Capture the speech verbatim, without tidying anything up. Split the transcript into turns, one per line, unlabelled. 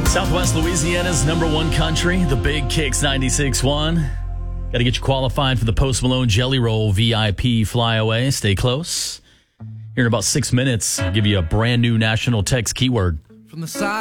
Southwest Louisiana's number one country, the Big Kicks ninety-six point one. Got to get you qualified for the Post Malone Jelly Roll V I P flyaway. Stay close. Here in about six minutes, I'll give you a brand new national text keyword.
From the side.